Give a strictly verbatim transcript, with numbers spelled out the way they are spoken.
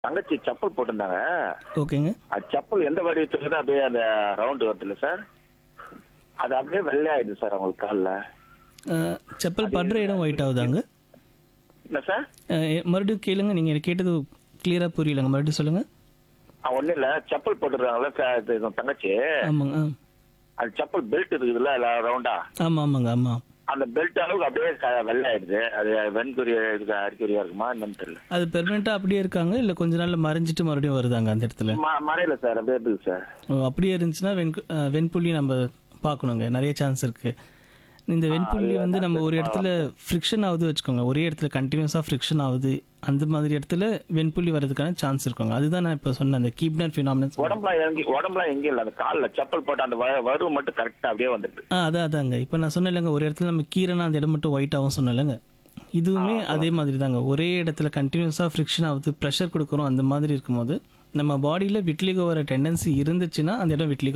தங்கச்சி செப்பல் போட்டிருந்தாங்க. ஓகேங்க. அது செப்பல் எந்த வடிவத்துக்கு இருக்குதோ அப்படியே அந்த ரவுண்டு வருதுல்ல சார், அது அப்படியே வெள்ளையாயிடுது சார் அவங்களுக்கு காலில். அ, செப்பல் படுற இடம் ஒயிட் ஆகுதாங்க? என்ன சார்? அ, எ- மறுபடியும் கேளுங்க. நீங்கள் கேட்டது கிளியராக புரியலங்க, மறுபடியும் சொல்லுங்கள். ஒன்றும் இல்லை, செப்பல் போட்டுருக்காங்களே தங்கச்சி, ஆமாங்க. ஆ அது செப்பல் பெல்ட் இருக்குதுல்ல ரவுண்டா, ஆமாம் ஆமாங்க. ஆமாம். அந்த பெல்ட் அளவுக்கு அப்படியே க- வெள்ளையாயிடுது. அது வெண்குரிய இதுக்கு அறிகுறியா இருக்குமா என்னன்னு தெரியல. அது பெர்மனெண்ட்டாக அப்படியே இருக்காங்க, இல்லை கொஞ்ச நாளில் மறைஞ்சிட்டு மறுபடியும் வருதாங்க அந்த இடத்துல? ம- மறையல சார், அப்படியே இருக்குது சார். ஓ, அப்படியே இருந்துச்சுன்னா வெண் வெண்புள்ளி நம்ம பார்க்கணுங்க. நிறைய சான்ஸ் இருக்குது. இந்த வெண்புள்ளி வந்து நம்ம ஒரு இடத்துல ஃப்ரிக்ஷன் ஆகுது வச்சுக்கோங்க, ஒரே இடத்துல கண்டினியூஸாக ஃப்ரிக்ஷன் ஆகுது, அந்த மாதிரி இடத்துல வெண்புள்ளி வர்றதுக்கான சான்ஸ் இருக்குங்க. அதுதான் நான் இப்போ சொன்ன அந்த கீப்னர் ஃபினாமினன். உடம்புலாம் எங்க உடம்புலாம் எங்கேயும் இல்லை, அந்த காலில் செப்பல் போட்ட அந்த வ- வரு மட்டும் கரெக்டாக அப்படியே வந்துட்டு. ஆ அதான் அதாங்க. இப்போ நான் சொன்னேன் இல்லைங்க, ஒரு இடத்துல நம்ம கீரைனா அந்த இடம் மட்டும் ஒயிட் ஆகும் சொன்னேன்லங்க, இதுவுமே அதே மாதிரி தாங்க. ஒரே இடத்துல கண்டினியூஸாக ஃப்ரிக்ஷன் ஆகுது, ப்ரெஷர் கொடுக்குறோம், அந்த மாதிரி இருக்கும்போது நம்ம பாடியில் விட்லிகோ வர டெண்டன்சி இருந்துச்சுன்னா அந்த இடம் விட்லிகோ